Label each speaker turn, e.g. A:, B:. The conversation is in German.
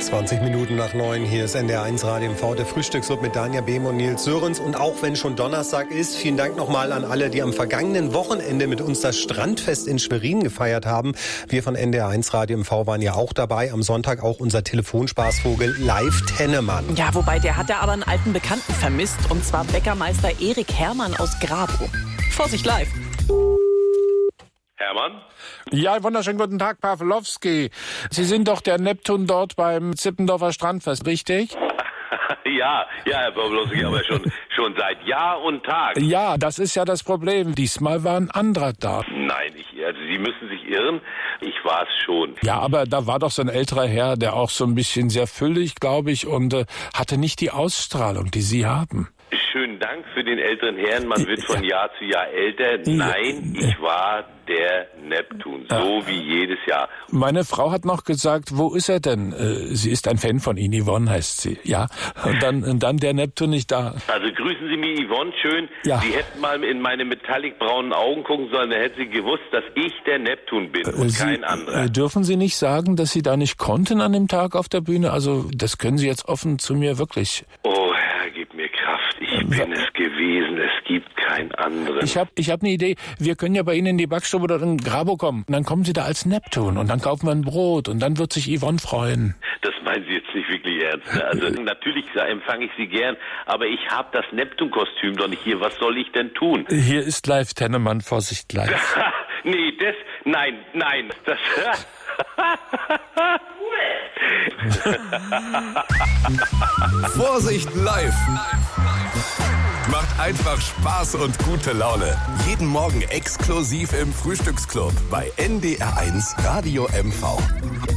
A: 20 Minuten nach 9, hier ist NDR1 Radio MV, der Frühstücksclub mit Danja Behm und Nils Sörensen. Und auch wenn schon Donnerstag ist, vielen Dank nochmal an alle, die am vergangenen Wochenende mit uns das Strandfest in Schwerin gefeiert haben. Wir von NDR1 Radio MV waren ja auch dabei. Am Sonntag auch unser Telefonspaßvogel Leif Tennemann.
B: Ja, wobei der hat ja aber einen alten Bekannten vermisst. Und zwar Bäckermeister Erik Herrmann aus Grabow. Vorsicht, Leif.
C: Hermann?
D: Ja, wunderschönen guten Tag, Pawlowski. Sie sind doch der Neptun dort beim Zippendorfer Strandfest, richtig?
C: Ja, Herr Pawlowski, aber schon seit Jahr und Tag.
D: Ja, das ist ja das Problem. Diesmal war ein anderer da.
C: Nein, also Sie müssen sich irren. Ich war es schon.
D: Ja, aber da war doch so ein älterer Herr, der auch so ein bisschen sehr füllig, glaube ich, und hatte nicht die Ausstrahlung, die Sie haben.
C: Schönen Dank für den älteren Herrn. Man wird von Jahr zu Jahr älter. Nein, ich war der Neptun, so wie jedes Jahr.
D: Meine Frau hat noch gesagt, wo ist er denn? Sie ist ein Fan von Ihnen, Yvonne heißt sie. Ja, und dann der Neptun nicht da.
C: Also grüßen Sie mir Yvonne schön.
D: Ja.
C: Sie hätten mal in meine metallic-braunen Augen gucken sollen, dann hätten Sie gewusst, dass ich der Neptun bin und kein anderer.
D: Dürfen Sie nicht sagen, dass Sie da nicht konnten an dem Tag auf der Bühne? Also das können Sie jetzt offen zu mir wirklich.
C: Oh Herr, gib mir Kraft. Ich bin es gewesen. Es gibt keinen anderen.
D: Ich hab eine Idee. Wir können ja bei Ihnen in die Backstube oder in Grabow kommen. Und dann kommen Sie da als Neptun und dann kaufen wir ein Brot und dann wird sich Yvonne freuen.
C: Das meinen Sie jetzt nicht wirklich ernst. Ne? Also natürlich empfange ich Sie gern, aber ich habe das Neptun-Kostüm doch nicht hier. Was soll ich denn tun?
D: Hier ist Leif Tennemann, Vorsicht, Leif.
C: Nee, nein, das...
E: Vorsicht live! Macht einfach Spaß und gute Laune. Jeden Morgen exklusiv im Frühstücksclub bei NDR1 Radio MV.